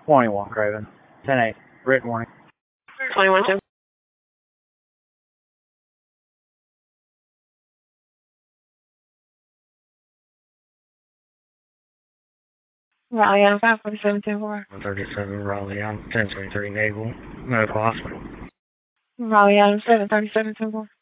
21 Craven. 10-8. Written warning. 21-2. Raleigh on 547-4. 137 Raleigh on 1023 Naval Medical Hospital. Raleigh on 737-4.